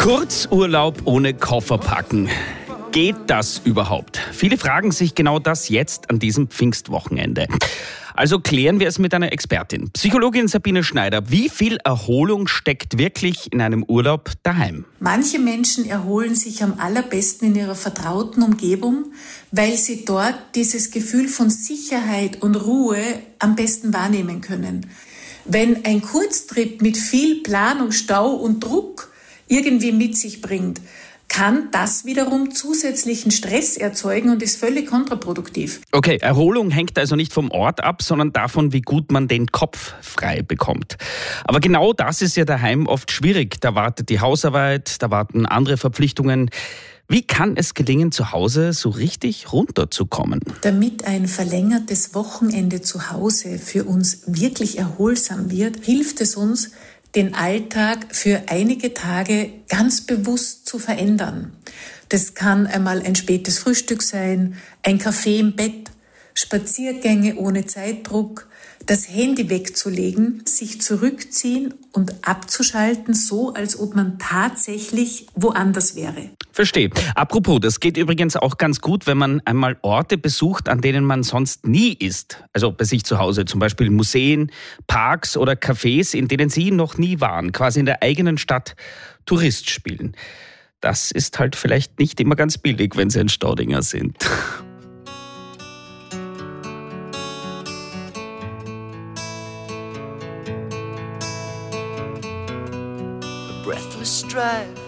Kurzurlaub ohne Koffer packen. Geht das überhaupt? Viele fragen sich genau das jetzt an diesem Pfingstwochenende. Also klären wir es mit einer Expertin. Psychologin Sabine Schneider. Wie viel Erholung steckt wirklich in einem Urlaub daheim? Manche Menschen erholen sich am allerbesten in ihrer vertrauten Umgebung, weil sie dort dieses Gefühl von Sicherheit und Ruhe am besten wahrnehmen können. Wenn ein Kurztrip mit viel Planung, Stau und Druck irgendwie mit sich bringt, kann das wiederum zusätzlichen Stress erzeugen und ist völlig kontraproduktiv. Okay, Erholung hängt also nicht vom Ort ab, sondern davon, wie gut man den Kopf frei bekommt. Aber genau das ist ja daheim oft schwierig. Da wartet die Hausarbeit, da warten andere Verpflichtungen. Wie kann es gelingen, zu Hause so richtig runterzukommen? Damit ein verlängertes Wochenende zu Hause für uns wirklich erholsam wird, hilft es uns, den Alltag für einige Tage ganz bewusst zu verändern. Das kann einmal ein spätes Frühstück sein, ein Kaffee im Bett, Spaziergänge ohne Zeitdruck, das Handy wegzulegen, sich zurückziehen und abzuschalten, so als ob man tatsächlich woanders wäre. Verstehe. Apropos, das geht übrigens auch ganz gut, wenn man einmal Orte besucht, an denen man sonst nie ist. Also bei sich zu Hause, zum Beispiel Museen, Parks oder Cafés, in denen Sie noch nie waren, quasi in der eigenen Stadt Tourist spielen. Das ist halt vielleicht nicht immer ganz billig, wenn Sie ein Staudinger sind. Breathless drive